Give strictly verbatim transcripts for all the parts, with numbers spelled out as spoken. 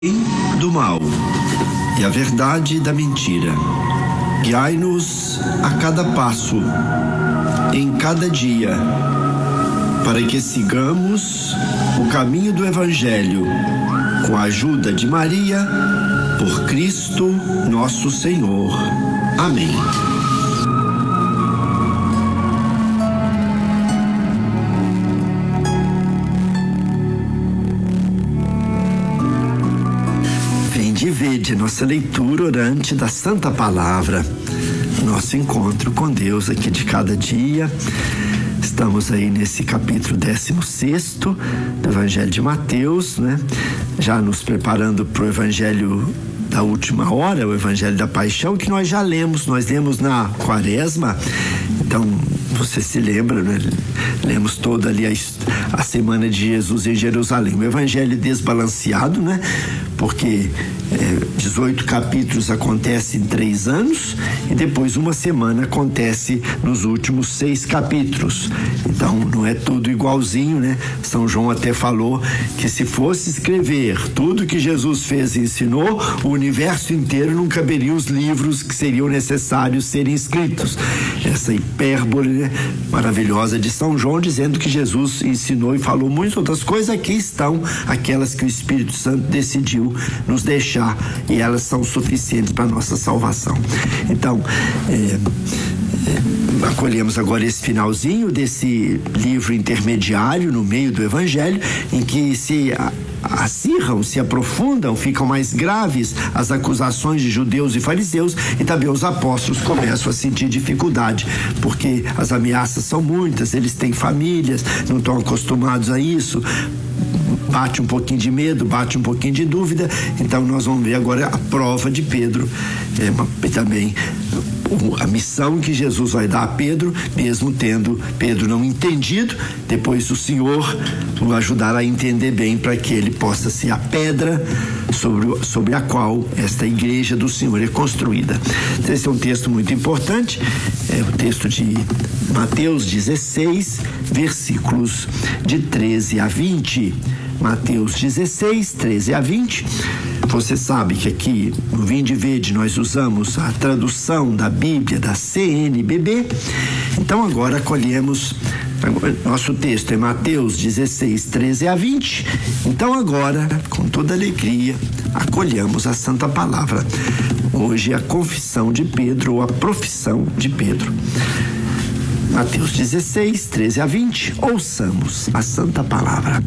do mal e a verdade da mentira. Guiai-nos a cada passo, em cada dia, para que sigamos o caminho do Evangelho, com a ajuda de Maria, por Cristo nosso Senhor. Amém. Vinde e vede nossa leitura orante da Santa Palavra, nosso encontro com Deus aqui de cada dia. Estamos aí nesse capítulo décimo sexto do Evangelho de Mateus, né? Já nos preparando para o Evangelho da última hora, o Evangelho da Paixão, que nós já lemos, nós lemos na Quaresma. Então, você se lembra, né? Lemos toda ali a, a semana de Jesus em Jerusalém. O Evangelho desbalanceado, né? Porque é, dezoito capítulos acontecem em três anos e depois uma semana acontece nos últimos seis capítulos. Então não é tudo igualzinho, né? São João até falou que se fosse escrever tudo que Jesus fez e ensinou, o universo inteiro não caberia os livros que seriam necessários serem escritos. Essa hipérbole, né, maravilhosa de São João, dizendo que Jesus ensinou e falou muitas outras coisas. Aqui estão aquelas que o Espírito Santo decidiu nos deixar e elas são suficientes para a nossa salvação. Então, é, é, acolhemos agora esse finalzinho desse livro intermediário no meio do Evangelho, em que se acirram, se aprofundam, ficam mais graves as acusações de judeus e fariseus, e também os apóstolos começam a sentir dificuldade, porque as ameaças são muitas, eles têm famílias, não estão acostumados a isso, bate um pouquinho de medo, bate um pouquinho de dúvida. Então nós vamos ver agora a prova de Pedro, é, uma, também a missão que Jesus vai dar a Pedro, mesmo tendo Pedro não entendido. Depois o Senhor o ajudará a entender bem, para que ele possa ser a pedra sobre, sobre a qual esta igreja do Senhor é construída. Então, esse é um texto muito importante, é o texto de Mateus dezesseis, versículos de treze a vinte. Mateus dezesseis, treze a vinte. Você sabe que aqui no Vinde e Vede nós usamos a tradução da Bíblia da C N B B. Então agora acolhemos, nosso texto é Mateus dezesseis, treze a vinte. Então agora, com toda alegria, acolhamos a Santa Palavra. Hoje é a confissão de Pedro, ou a profissão de Pedro. Mateus dezesseis, treze a vinte. Ouçamos a Santa Palavra.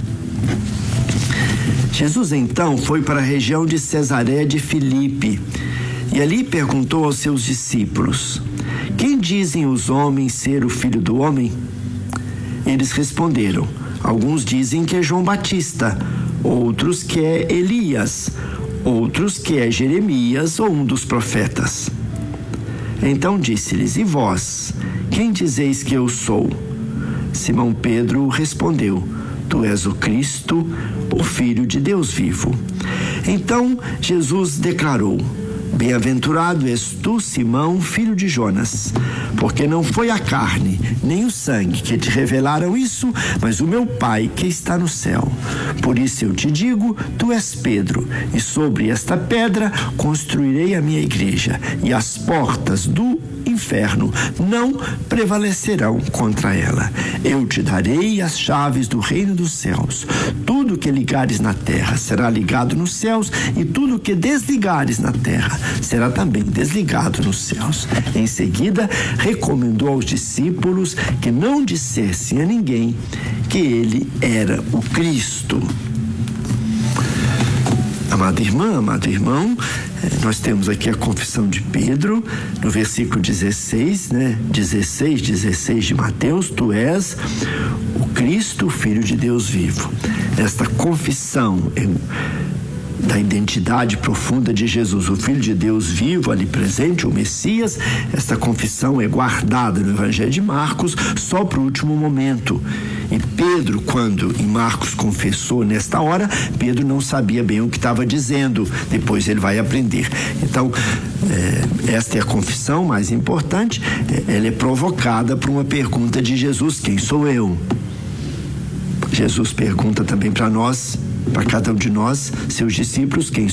Jesus então foi para a região de Cesareia de Filipe e ali perguntou aos seus discípulos: quem dizem os homens ser o Filho do Homem? Eles responderam: alguns dizem que é João Batista, outros que é Elias, outros que é Jeremias ou um dos profetas. Então disse-lhes: e vós, quem dizeis que eu sou? Simão Pedro respondeu: tu és o Cristo, o Filho de Deus vivo. Então Jesus declarou: bem-aventurado és tu, Simão, filho de Jonas, porque não foi a carne nem o sangue que te revelaram isso, mas o meu Pai que está no céu. Por isso eu te digo, tu és Pedro, e sobre esta pedra construirei a minha igreja, e as portas do inferno não prevalecerão contra ela. Eu te darei as chaves do reino dos céus. Tudo que ligares na terra será ligado nos céus, e tudo que desligares na terra será também desligado nos céus. Em seguida, recomendou aos discípulos que não dissessem a ninguém que ele era o Cristo. Amada irmã, amado irmão, nós temos aqui a confissão de Pedro, no versículo dezesseis, né? dezesseis, dezesseis de Mateus: tu és o Cristo, o Filho de Deus vivo. Esta confissão é da identidade profunda de Jesus, o Filho de Deus vivo, ali presente, o Messias. Esta confissão é guardada no Evangelho de Marcos só para o último momento. E Pedro, quando em Marcos confessou nesta hora, Pedro não sabia bem o que estava dizendo. Depois ele vai aprender. Então, é, esta é a confissão mais importante. É, ela é provocada por uma pergunta de Jesus: quem sou eu? Jesus pergunta também para nós: para cada um de nós, seus discípulos, quem